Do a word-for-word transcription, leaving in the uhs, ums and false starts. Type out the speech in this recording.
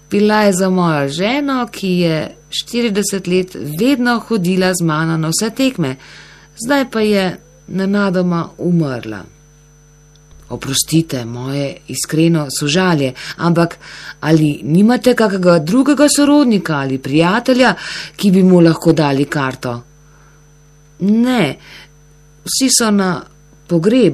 Bila je za mojo ženo, ki je štirideset let vedno hodila z mano na vse tekme, zdaj pa je nenadoma umrla. Oprostite, moje iskreno sožalje, ampak ali nimate kakega drugega sorodnika ali prijatelja, ki bi mu lahko dali karto? Ne, vsi so na pogrebu.